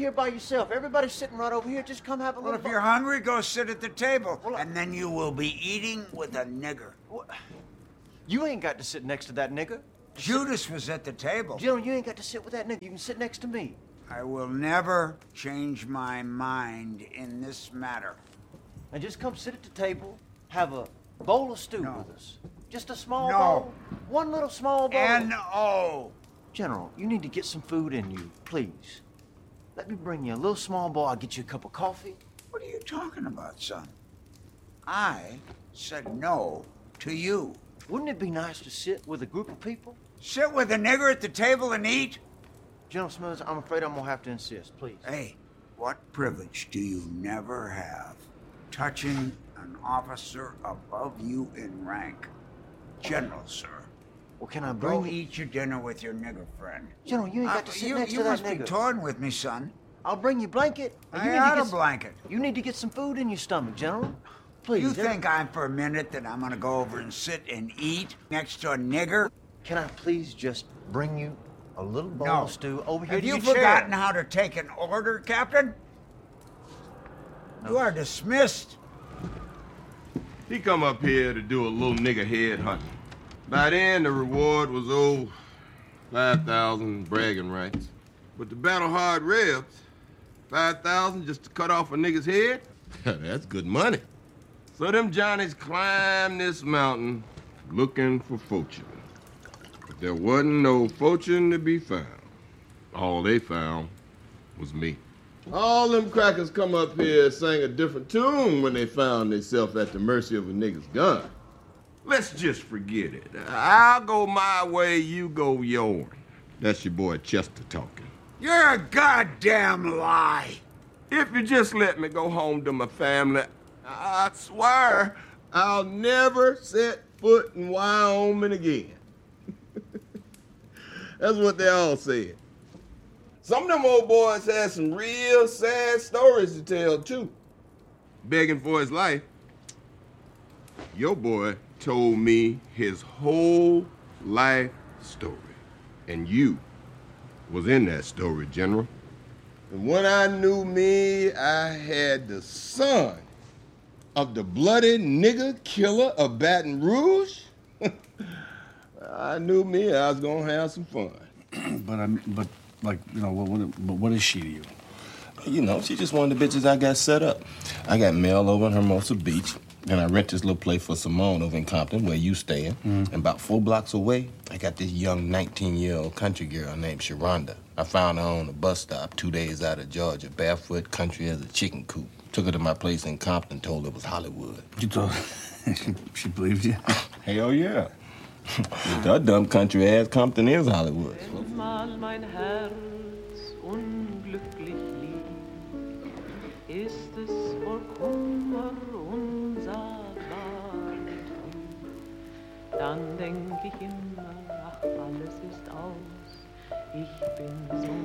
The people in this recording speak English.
here by yourself. Everybody's sitting right over here. Just come have a little... Well, if you're hungry, go sit at the table. Well, and then you will be eating with a nigger. You ain't got to sit next to that nigger. Judas was at the table. General, you ain't got to sit with that nigger. You can sit next to me. I will never change my mind in this matter. And just come sit at the table, have a bowl of stew with us. Just a small No. bowl. One little small bowl. N-O. General, you need to get some food in you, please. Let me bring you a little small bowl. I'll get you a cup of coffee. What are you talking about, son? I said no to you. Wouldn't it be nice to sit with a group of people? Sit with a nigger at the table and eat? General Smithers, I'm afraid I'm gonna have to insist, please. Hey, what privilege do you never have touching an officer above you in rank? General, sir. Well, can I bring Go eat your dinner with your nigger friend. General, you ain't got to sit next to that You must nigger. be toying with me, son. I'll bring you blanket. And you I need to got a get blanket. You need to get some food in your stomach, General. Please. You think I'm for a minute that I'm gonna go over and sit and eat next to a nigger? Can I please just bring you a little bowl No. of stew over here Have to you your chair? forgotten how to take an order, Captain? No. You are dismissed. He come up here to do a little nigger head hunting. By then, the reward was, 5,000 bragging rights. But the battle-hard rebs, 5,000 just to cut off a nigger's head? That's good money. So them Johnnies climbed this mountain looking for fortune. But there wasn't no fortune to be found. All they found was me. All them crackers come up here sang a different tune when they found themselves at the mercy of a nigger's gun. Let's just forget it. I'll go my way, you go yours. That's your boy Chester talking. You're a goddamn lie. If you just let me go home to my family, I swear I'll never set foot in Wyoming again. That's what they all said. Some of them old boys had some real sad stories to tell, too. Begging for his life. Your boy told me his whole life story. And you was in that story, General. And when I knew me, I had the son of the bloody nigger killer of Baton Rouge. I knew me, I was gonna have some fun. What is she to you? You know, she just one of the bitches I got set up. I got mail over in Hermosa Beach, and I rent this little place for Simone over in Compton, where you staying. And about 4 blocks away, I got this young 19-year-old country girl named Sharonda. I found her on a bus stop 2 days out of Georgia, barefoot, country as a chicken coop. Took her to my place in Compton, told her it was Hollywood. You told she believed you? Hell yeah. That dumb country ass Compton is Hollywood. Einmal mein Herz unglücklich lieb, ist es vor Kummer unsagbar trüb. Dann denk ich immer, ach, alles ist aus, ich bin so